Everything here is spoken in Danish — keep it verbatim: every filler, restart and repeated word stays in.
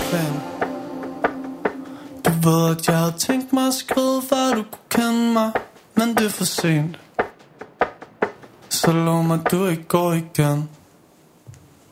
fan. Du ved, at jeg havde tænkt mig at skrive, før du kunne kende mig, men det er for sent. Så lov mig, du ikke går igen.